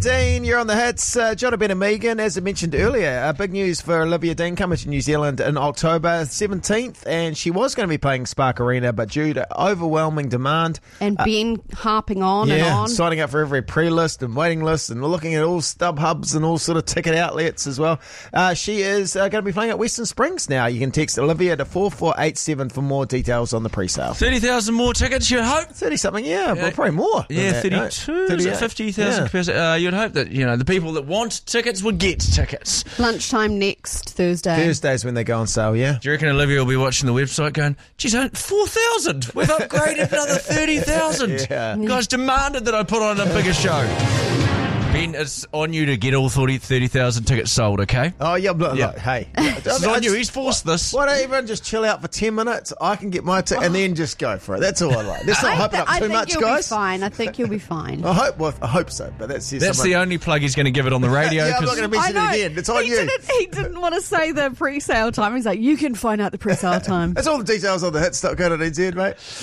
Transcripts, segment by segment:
Dean, you're on the hits. John Ben and Megan, as I mentioned earlier, big news for Olivia Dean coming to New Zealand in October 17th, and she was going to be playing Spark Arena, but due to overwhelming demand... And Ben harping on and on. Signing up for every pre-list and waiting list and looking at all StubHubs and all sort of ticket outlets as well. She is going to be playing at Western Springs now. You can text Olivia to 4487 for more details on the pre-sale. 30,000 more tickets, you'd hope? 30-something, well, probably more. Yeah, that, 32, right? is it 50,000 capacity? You'd hope that, the people that want tickets would get tickets. Lunchtime next Thursday. Thursday's when they go on sale, yeah. Do you reckon Olivia will be watching the website going, geez, 4,000? We've upgraded another 30,000. Yeah. Guys demanded that I put on a bigger show. Ben, it's on you to get all 30,000 tickets sold, okay? Oh, yeah, look, hey. It's on you. He's forced this. Why don't everyone just chill out for 10 minutes? I can get my ticket and then just go for it. That's all I like. Let's not hype it up too much, guys. I think you'll be fine. I hope so, but that's the only plug he's going to give it on the radio. Yeah, I'm not going to mention it again. It's on you. He didn't want to say the pre-sale time. He's like, you can find out the pre-sale time. That's all the details on the hits.co.nz,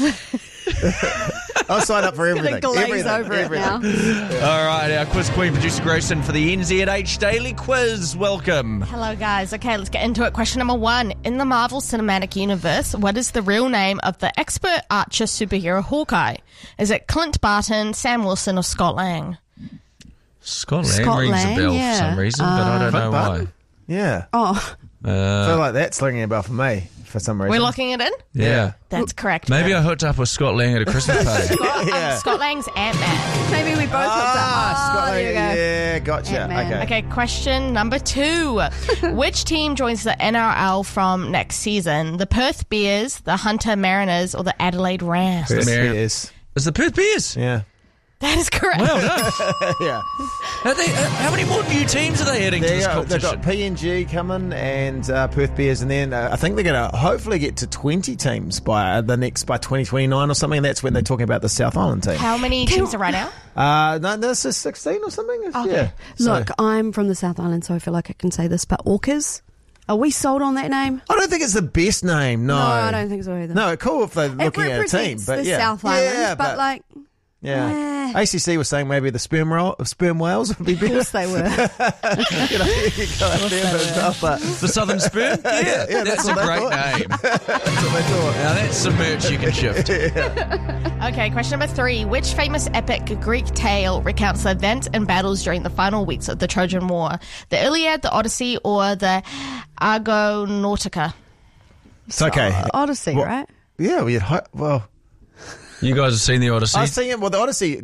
mate. I'll sign up for everything. Glaze over it now. All right, our quiz queen, producer Grayson, for the NZH Daily Quiz. Welcome. Hello, guys. Okay, let's get into it. Question number 1. In the Marvel Cinematic Universe, what is the real name of the expert archer superhero Hawkeye? Is it Clint Barton, Sam Wilson, or Scott Lang? Scott Lang rings a bell for some reason, but I don't know why. Yeah. Oh. I feel like that's ringing a bell for me for some reason. We're locking it in? Yeah. That's correct. Maybe I hooked up with Scott Lang at a Christmas party. Scott Lang's Ant-Man. Maybe we both hooked up. Scott There you go. Yeah, gotcha. Ant-Man. Okay. Okay, question number 2. Which team joins the NRL from next season? The Perth Bears, the Hunter Mariners, or the Adelaide Rams? Perth Mariners. Bears. It's the Perth Bears. Yeah. That is correct. Well done. Yeah. How many more new teams are they adding to this They've competition? got PNG coming and Perth Bears, and then I think they're going to hopefully get to 20 teams by 2029 or something. And that's when they're talking about the South Island team. How many teams are right now? No, this is 16 or something. Okay. Yeah. Look, I'm from the South Island, so I feel like I can say this, but Orcas, are we sold on that name? I don't think it's the best name. No, I don't think so either. No, cool if they're It looking at a team, represents but the yeah, South Island, yeah, but like... Yeah, ACC was saying maybe the sperm whales would be better. Of course they were. You go out there, but The Southern Spoon? Yeah, that's a what they great thought. name. That's what they thought. Now that's some merch you can shift. Okay, question number 3. Which famous epic Greek tale recounts the events and battles during the final weeks of the Trojan War? The Iliad, the Odyssey, or the Argonautica? It's okay. Odyssey, Well, right? Yeah, well, You guys have seen the Odyssey? I've seen it. Well, the Odyssey